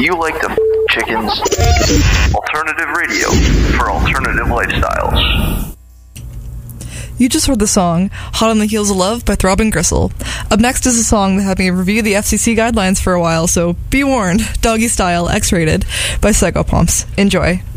you like to chickens? Alternative radio for alternative lifestyles. You just heard the song Hot on the Heels of Love by Throbbing Gristle. Up next is a song that had me review the FCC guidelines for a while, so be warned, Doggy Style, X-Rated by Psychopomps. Enjoy.